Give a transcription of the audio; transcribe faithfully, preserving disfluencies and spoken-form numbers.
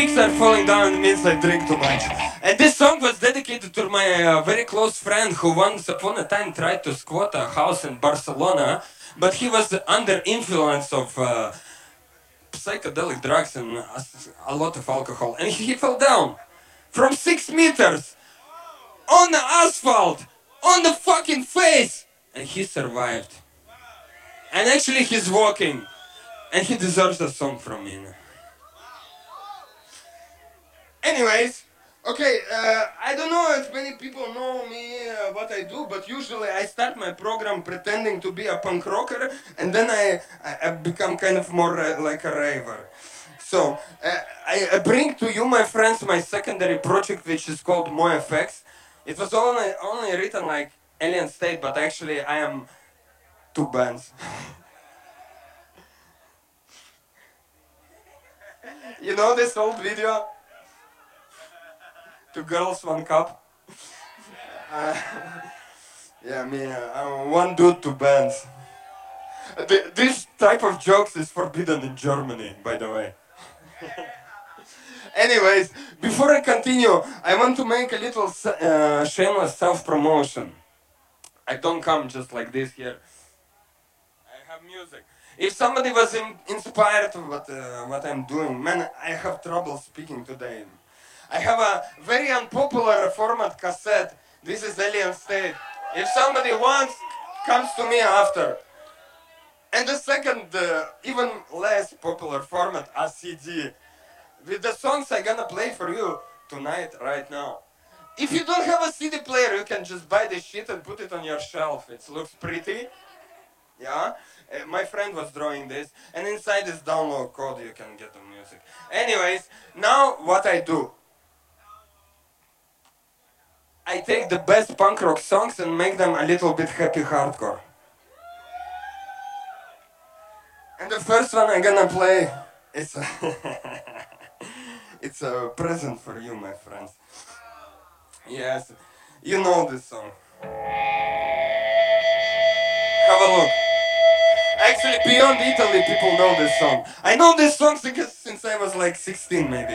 Things are falling down means I drink too much. And this song was dedicated to my uh, very close friend who once upon a time tried to squat a house in Barcelona, but he was under influence of uh, psychedelic drugs and a, a lot of alcohol, and he fell down from six meters on the asphalt, on the fucking face, and he survived. And actually he's walking, and he deserves a song from me. Anyways, okay, uh, I don't know if many people know me, uh, what I do, but usually I start my program pretending to be a punk rocker, and then I, I, I become kind of more uh, like a raver. So, uh, I, I bring to you, my friends, my secondary project, which is called MoFX. It was only, only written like Alien State, but actually I am two bands. You know this old video? Two girls, one cup. Uh, yeah, me. Uh, I'm one dude, two bands. Th this type of jokes is forbidden in Germany, by the way. Anyways, before I continue, I want to make a little uh, shameless self-promotion. I don't come just like this here. I have music. If somebody was in inspired what uh, what I'm doing, man, I have trouble speaking today. I have a very unpopular format cassette. This is Alien State. If somebody wants, comes to me after. And the second, uh, even less popular format, a C D. With the songs I'm gonna play for you tonight, right now. If you don't have a C D player, you can just buy this shit and put it on your shelf. It looks pretty. Yeah? Uh, my friend was drawing this. And inside this download code, you can get the music. Anyways, now what I do. I take the best punk rock songs and make them a little bit happy hardcore. And the first one I'm gonna play is a it's a present for you, my friends. Yes, you know this song. Have a look. Actually, beyond Italy, people know this song. I know this song since I was like sixteen, maybe.